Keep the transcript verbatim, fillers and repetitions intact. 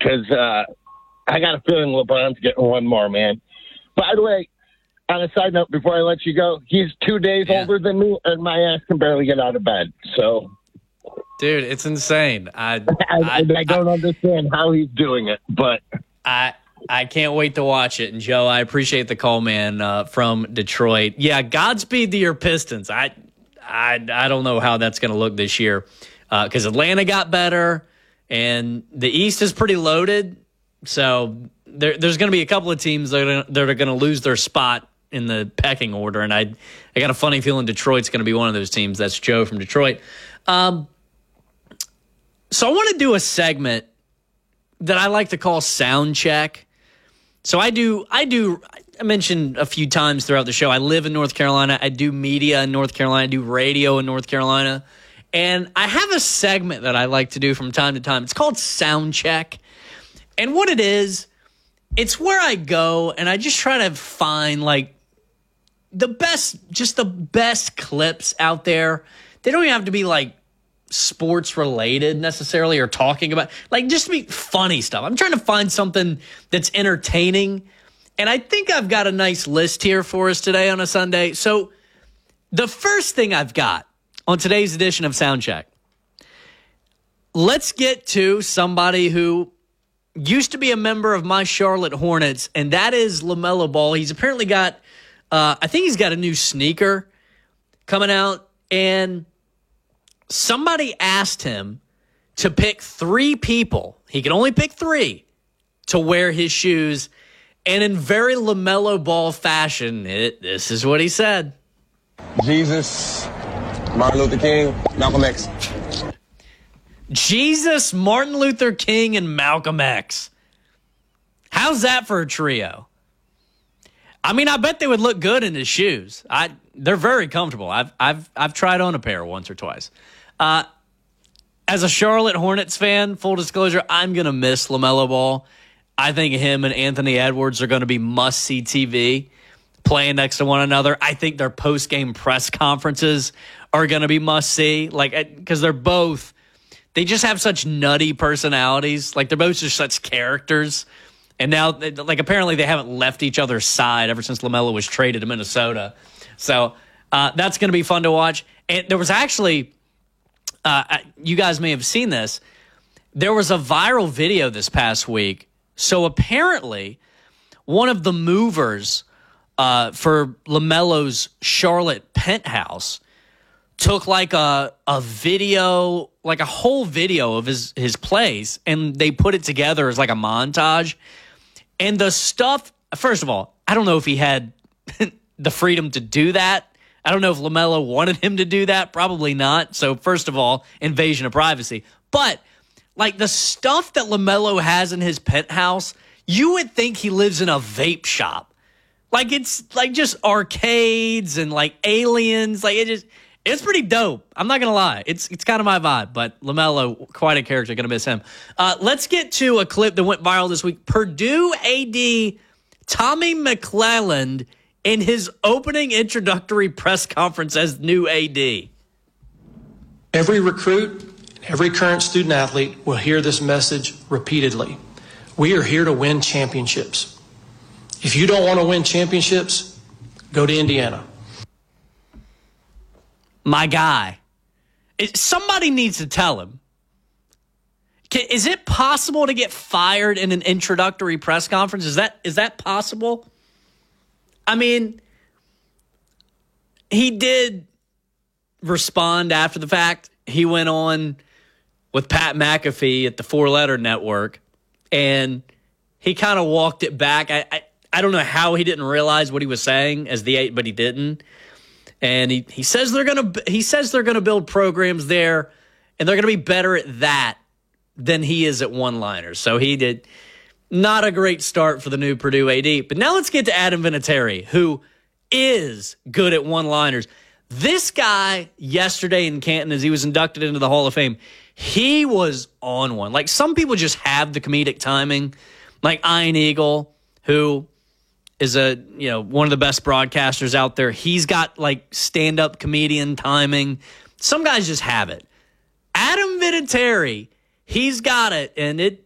because uh, I got a feeling LeBron's getting one more, man. By the way, on a side note, before I let you go, he's two days yeah. older than me, and my ass can barely get out of bed. So, dude, it's insane. I I, I, I don't I, understand how he's doing it, but I I can't wait to watch it. And Joe, I appreciate the call, man, uh, from Detroit. Yeah, Godspeed to your Pistons. I I I don't know how that's going to look this year because uh, Atlanta got better, and the East is pretty loaded. So there, there's going to be a couple of teams that are, that are going to lose their spot in the pecking order, and I I got a funny feeling Detroit's going to be one of those teams. That's Joe from Detroit. Um, so I want to do a segment that I like to call Sound Check. So I do I do I mentioned a few times throughout the show, I live in North Carolina. I do media in North Carolina. I do radio in North Carolina. And I have a segment that I like to do from time to time. It's called Sound Check. And what it is, it's where I go and I just try to find like the best, just the best clips out there. They don't even have to be like sports related necessarily or talking about, like just be funny stuff. I'm trying to find something that's entertaining. And I think I've got a nice list here for us today on a Sunday. So the first thing I've got on today's edition of Soundcheck, let's get to somebody who used to be a member of my Charlotte Hornets, and that is LaMelo Ball. He's apparently got, uh, I think he's got a new sneaker coming out, and somebody asked him to pick three people. He can only pick three to wear his shoes, and in very LaMelo Ball fashion, it, this is what he said. Jesus, Martin Luther King, Malcolm X. Jesus, Martin Luther King, and Malcolm X. How's that for a trio? I mean, I bet they would look good in his shoes. I they're very comfortable. I've I've I've tried on a pair once or twice. Uh, as a Charlotte Hornets fan, full disclosure, I'm gonna miss LaMelo Ball. I think him and Anthony Edwards are going to be must-see T V playing next to one another. I think their post-game press conferences are going to be must-see, like because they're both. They just have such nutty personalities. Like, they're both just such characters. And now, like, apparently they haven't left each other's side ever since LaMelo was traded to Minnesota. So uh, that's going to be fun to watch. And there was actually, uh, you guys may have seen this, there was a viral video this past week. So apparently, one of the movers uh, for LaMelo's Charlotte penthouse took like a a video, like a whole video of his, his plays, and they put it together as like a montage. And the stuff, first of all, I don't know if he had the freedom to do that. I don't know if LaMelo wanted him to do that. Probably not. So first of all, invasion of privacy. But like the stuff that LaMelo has in his penthouse, you would think he lives in a vape shop. Like it's like just arcades and like aliens. Like it just... It's pretty dope. I'm not going to lie. It's it's kind of my vibe, but LaMelo, quite a character. Going to miss him. Uh, let's get to a clip that went viral this week. Purdue A D Tommy McClelland in his opening introductory press conference as new A D. Every recruit, every current student athlete will hear this message repeatedly. We are here to win championships. If you don't want to win championships, go to Indiana. My guy. It, somebody needs to tell him. Can, is it possible to get fired in an introductory press conference? Is that is that possible? I mean, he did respond after the fact. He went on with Pat McAfee at the Four Letter Network, and he kind of walked it back. I, I I don't know how he didn't realize what he was saying as the eight, but he didn't. And he, he says they're gonna he says they're gonna build programs there, and they're gonna be better at that than he is at one-liners. So he did not a great start for the new Purdue A D. But now let's get to Adam Vinatieri, who is good at one-liners. This guy yesterday in Canton, as he was inducted into the Hall of Fame, he was on one. Like some people just have the comedic timing, like Ian Eagle, who is a, you know, one of the best broadcasters out there. He's got like stand-up comedian timing. Some guys just have it. Adam Vinatieri, he's got it, and it